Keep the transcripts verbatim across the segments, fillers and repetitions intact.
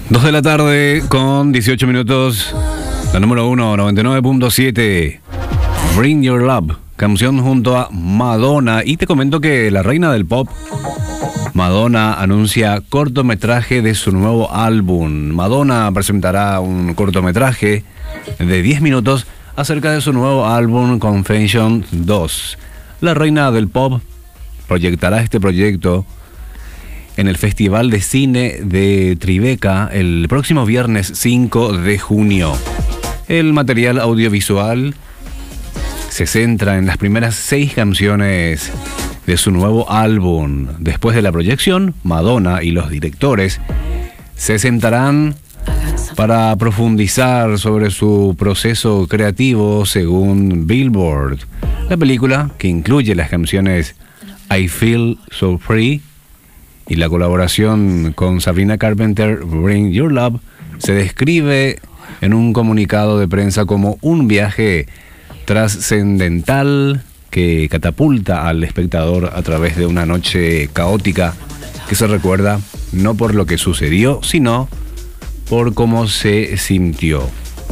Dos de la tarde con dieciocho minutos. La número uno, noventa y nueve punto siete. Bring Your Love, canción junto a Madonna. Y te comento que la reina del pop, Madonna, anuncia cortometraje de su nuevo álbum. Madonna presentará un cortometraje de diez minutos acerca de su nuevo álbum Confession dos. La reina del pop proyectará este proyecto en el Festival de Cine de Tribeca el próximo viernes cinco de junio. El material audiovisual se centra en las primeras seis canciones de su nuevo álbum. Después de la proyección, Madonna y los directores se sentarán para profundizar sobre su proceso creativo según Billboard. La película, que incluye las canciones I Feel So Free y la colaboración con Sabrina Carpenter, Bring Your Love, se describe en un comunicado de prensa como un viaje trascendental que catapulta al espectador a través de una noche caótica que se recuerda no por lo que sucedió, sino por cómo se sintió.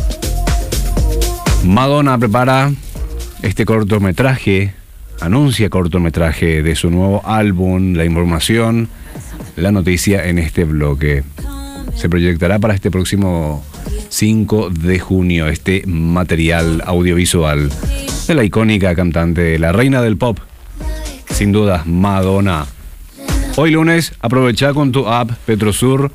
Madonna prepara este cortometraje, anuncia cortometraje de su nuevo álbum. La información, la noticia en este bloque. Se proyectará para este próximo cinco de junio este material audiovisual de la icónica cantante, la reina del pop, sin duda, Madonna. Hoy lunes, aprovecha con tu app Petrosur.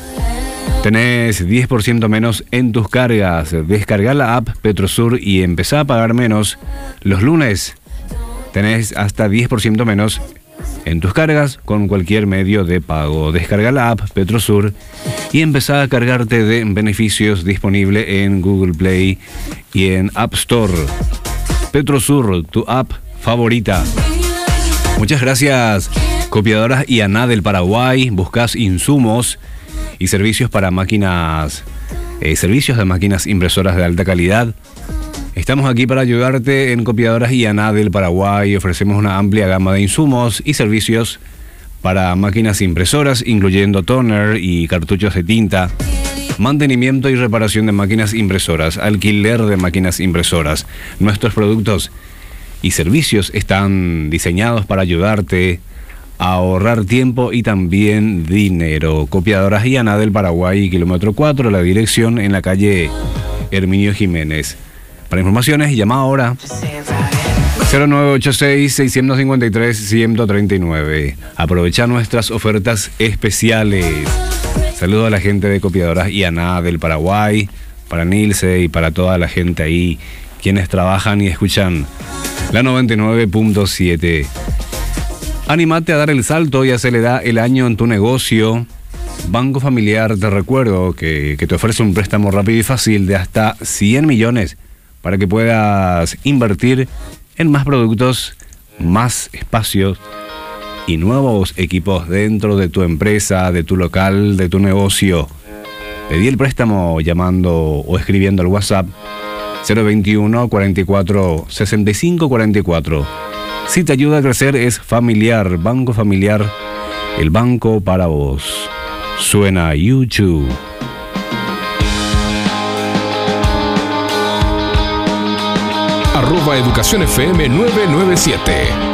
Tenés diez por ciento menos en tus cargas. Descarga la app Petrosur y empezá a pagar menos. Los lunes tenés hasta diez por ciento menos en tus cargas con cualquier medio de pago. Descarga la app Petrosur y empezá a cargarte de beneficios, disponible en Google Play y en App Store. Petrosur, tu app favorita. Muchas gracias, Copiadoras I A N A del Paraguay. Buscas insumos y servicios para máquinas, eh, servicios de máquinas impresoras de alta calidad. Estamos aquí para ayudarte en Copiadoras I A N A del Paraguay. Ofrecemos una amplia gama de insumos y servicios para máquinas impresoras, incluyendo toner y cartuchos de tinta, mantenimiento y reparación de máquinas impresoras, alquiler de máquinas impresoras. Nuestros productos y servicios están diseñados para ayudarte a ahorrar tiempo y también dinero. Copiadoras I A N A del Paraguay, kilómetro cuatro, la dirección en la calle Herminio Jiménez. Para informaciones, llama ahora cero nueve ocho seis, seis cinco tres, uno cero tres nueve. Aprovecha nuestras ofertas especiales. Saludo a la gente de Copiadoras I A N A del Paraguay, para Nilce y para toda la gente ahí, quienes trabajan y escuchan la noventa y nueve punto siete. Anímate a dar el salto y acelerar el año en tu negocio. Banco Familiar, te recuerdo que, que te ofrece un préstamo rápido y fácil de hasta cien millones para que puedas invertir en más productos, más espacios y nuevos equipos dentro de tu empresa, de tu local, de tu negocio. Pedí el préstamo llamando o escribiendo al WhatsApp cero veintiuno, cuarenta y cuatro, sesenta y cinco cuarenta y cuatro. Si te ayuda a crecer, es Familiar, Banco Familiar, el banco para vos. Suena YouTube. Arroba Educación F M nueve nueve siete.